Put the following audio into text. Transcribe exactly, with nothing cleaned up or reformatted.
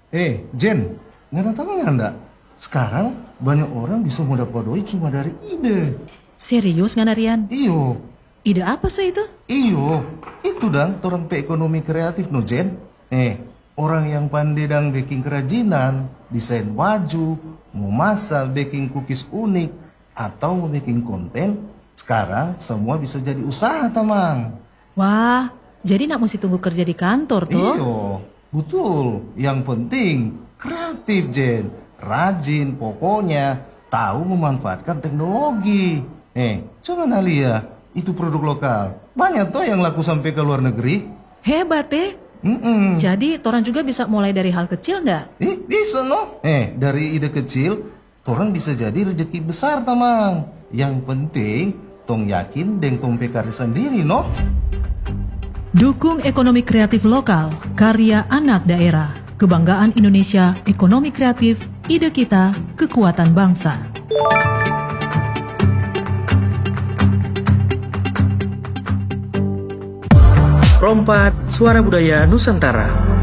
Eh, Jen, nggak tahu nggak? Sekarang banyak orang bisa mendapat doi cuma dari ide. Serius nggak Rian? Iyo, Ide apa sih itu? iyo, itu dang orang pe ekonomi kreatif no Jen. Eh, orang yang pandai dang baking kerajinan, desain baju, mau masak, baking cookies unik, atau mau baking konten, sekarang semua bisa jadi usaha tamang. Wah, jadi nak mesti tunggu kerja di kantor tuh? Iyo, betul. Yang penting kreatif Jen, rajin, pokoknya tahu memanfaatkan teknologi. Eh, coba Nalia, itu produk lokal. Banyak tuh yang laku sampai ke luar negeri. Hebat eh. Mm-mm. Jadi orang juga bisa mulai dari hal kecil ndak? Eh, bisa no. Eh, dari ide kecil, orang bisa jadi rezeki besar tamang. Yang penting, tong yakin deng tong pekari sendiri no. Dukung ekonomi kreatif lokal, karya anak daerah. Kebanggaan Indonesia, ekonomi kreatif, ide kita, kekuatan bangsa. Rompat Suara Budaya Nusantara.